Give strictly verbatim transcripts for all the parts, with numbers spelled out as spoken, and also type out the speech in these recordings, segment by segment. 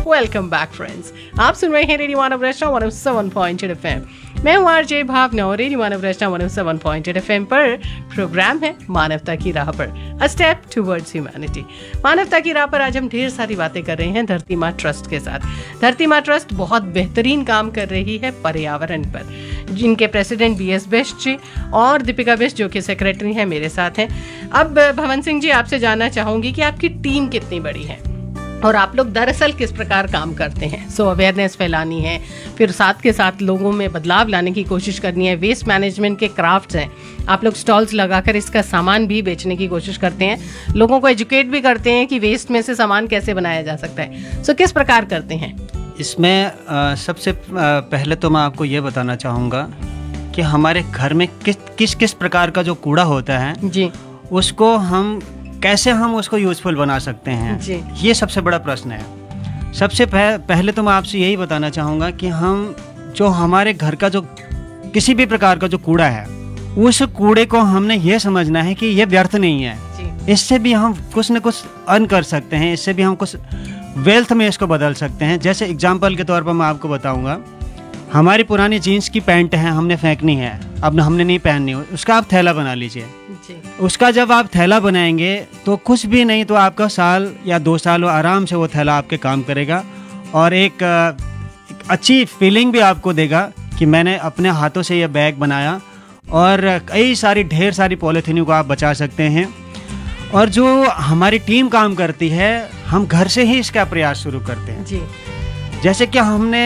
Welcome back friends. आप सुन रहे हैं रेडियो मानव रचना one O seven point eight FM. मैं हूं आरजे भावना और रेडियो मानव रचना one O seven point eight FM पर प्रोग्राम है मानवता की राह पर, अ स्टेप टुवर्ड्स ह्यूमैनिटी। मानवता की राह पर आज हम ढेर सारी बातें कर रहे हैं धरती माँ ट्रस्ट के साथ। धरती माँ ट्रस्ट बहुत बेहतरीन काम कर रही है पर्यावरण पर, जिनके प्रेसिडेंट बी एस बिष्ट जी और दीपिका बिष्ट जो कि सेक्रेटरी हैं मेरे साथ हैं। अब भवन सिंह जी, आपसे जानना चाहूंगी कि आपकी टीम कितनी बड़ी है और आप लोग दरअसल किस प्रकार काम करते हैं। सो अवेयरनेस फैलानी है, फिर साथ के साथ लोगों में बदलाव लाने की कोशिश करनी है। वेस्ट मैनेजमेंट के क्राफ्ट्स हैं, आप लोग स्टॉल्स लगाकर इसका सामान भी बेचने की कोशिश करते हैं, लोगों को एजुकेट भी करते हैं कि वेस्ट में से सामान कैसे बनाया जा सकता है। सो किस प्रकार करते हैं इसमें? आ, सबसे आ, पहले तो मैं आपको ये बताना चाहूँगा कि हमारे घर में किस किस किस प्रकार का जो कूड़ा होता है जी, उसको हम कैसे हम उसको यूज़फुल बना सकते हैं जी। ये सबसे बड़ा प्रश्न है। सबसे पह, पहले तो मैं आपसे यही बताना चाहूँगा कि हम जो हमारे घर का जो किसी भी प्रकार का जो कूड़ा है, उस कूड़े को हमने ये समझना है कि ये व्यर्थ नहीं है, इससे भी हम कुछ न कुछ अर्न कर सकते हैं, इससे भी हम कुछ वेल्थ में इसको बदल सकते हैं। जैसे एग्जाम्पल के तौर पर मैं आपको बताऊँगा, हमारी पुरानी जीन्स की पैंट है, हमने फेंकनी है, अब हमने नहीं पहननी, उसका आप थैला बना लीजिए। उसका जब आप थैला बनाएंगे तो कुछ भी नहीं तो आपका साल या दो साल आराम से वो थैला आपके काम करेगा और एक, एक अच्छी फीलिंग भी आपको देगा कि मैंने अपने हाथों से ये बैग बनाया। और कई सारी ढेर सारी पॉलीथीनों को आप बचा सकते हैं। और जो हमारी टीम काम करती है, हम घर से ही इसका प्रयास शुरू करते हैं जी। जैसे कि हमने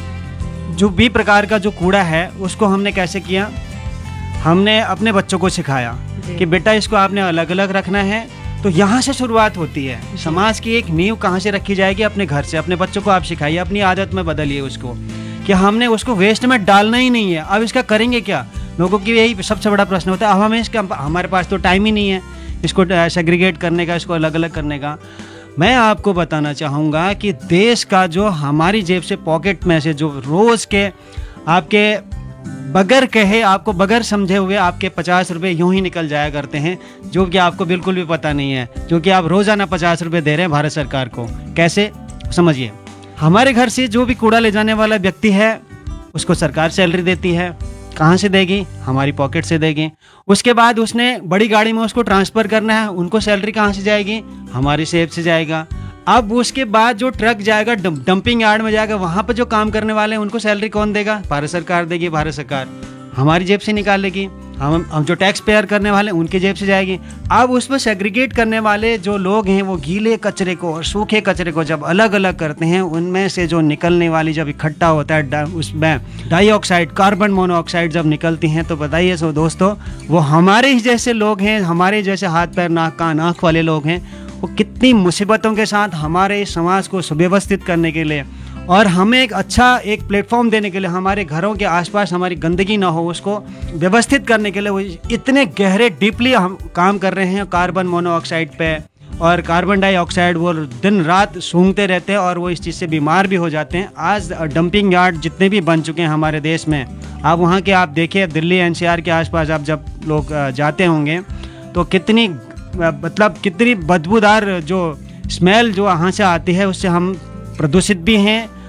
जो भी प्रकार का जो कूड़ा है उसको हमने कैसे किया, हमने अपने बच्चों को सिखाया कि बेटा इसको आपने अलग अलग रखना है। तो यहाँ से शुरुआत होती है। समाज की एक नींव कहाँ से रखी जाएगी? अपने घर से। अपने बच्चों को आप सिखाइए, अपनी आदत में बदलिए उसको कि हमने उसको वेस्ट में डालना ही नहीं है। अब इसका करेंगे क्या? लोगों की यही सबसे बड़ा प्रश्न होता है, अब हमें इसका, हमारे पास तो टाइम ही नहीं है इसको सेग्रीगेट करने का, इसको अलग अलग करने का। मैं आपको बताना चाहूँगा कि देश का जो हमारी जेब से, पॉकेट में से जो रोज़ के आपके बगैर कहे, आपको बगैर समझे हुए आपके पचास रुपये यूं ही निकल जाया करते हैं, जो कि आपको बिल्कुल भी पता नहीं है, जो कि आप रोज़ाना पचास रुपये दे रहे हैं भारत सरकार को। कैसे? समझिए, हमारे घर से जो भी कूड़ा ले जाने वाला व्यक्ति है उसको सरकार सैलरी देती है। कहाँ से देगी? हमारी पॉकेट से देगी। उसके बाद उसने बड़ी गाड़ी में उसको ट्रांसफ़र करना है, उनको सैलरी कहाँ से जाएगी? हमारी जेब से जाएगा। अब उसके बाद जो ट्रक जाएगा डंपिंग यार्ड में जाएगा, वहाँ पर जो काम करने वाले हैं उनको सैलरी कौन देगा? भारत सरकार देगी। भारत सरकार हमारी जेब से निकालेगी। हम हम जो टैक्स पेयर करने वाले हैं उनकी जेब से जाएगी। अब उस पर सेग्रीगेट करने वाले जो लोग हैं वो गीले कचरे को और सूखे कचरे को जब अलग अलग करते हैं, उनमें से जो निकलने वाली जब इकट्ठा होता है उसमें डाइऑक्साइड, कार्बन मोनोऑक्साइड जब निकलती हैं, तो बताइए सो दोस्तों, वो हमारे ही जैसे लोग हैं, हमारे जैसे हाथ पैर नाक कान आँख वाले लोग हैं, वो कितनी मुसीबतों के साथ हमारे समाज को सुव्यवस्थित करने के लिए और हमें एक अच्छा एक प्लेटफॉर्म देने के लिए, हमारे घरों के आसपास हमारी गंदगी ना हो उसको व्यवस्थित करने के लिए, वो इतने गहरे डीपली हम काम कर रहे हैं कार्बन मोनोऑक्साइड पे। और कार्बन डाइऑक्साइड वो दिन रात सूंघते रहते हैं और वो इस चीज़ से बीमार भी हो जाते हैं। आज डंपिंग यार्ड जितने भी बन चुके हैं हमारे देश में, आप वहाँ के आप देखिए, दिल्ली एन सी आर के आसपास आप जब लोग जाते होंगे तो कितनी मतलब कितनी बदबूदार जो स्मेल जो वहाँ से आती है, उससे हम प्रदूषित भी हैं